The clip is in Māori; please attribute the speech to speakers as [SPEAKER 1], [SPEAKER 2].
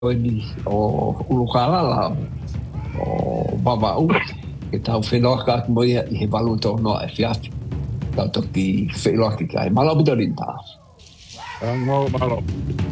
[SPEAKER 1] ni o Ulukalala o Vava'u ke tau whenua ka mo i he walu tō noa e whiafi tau toki whenua ki kai malo bito rinta
[SPEAKER 2] Malo.